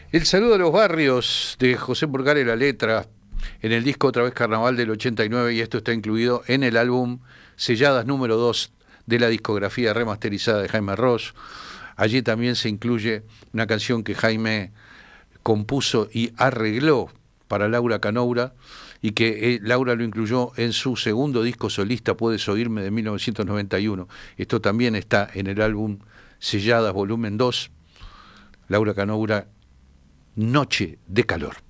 El saludo de los barrios de José Burgare la letra en el disco Otra vez Carnaval del 89 y esto está incluido en el álbum Selladas número 2 de la discografía remasterizada de Jaime Ross. Allí también se incluye una canción que Jaime compuso y arregló para Laura Canoura y que Laura lo incluyó en su segundo disco solista, Puedes Oírme, de 1991. Esto también está en el álbum Selladas volumen 2, Laura Canoura, Noche de Calor.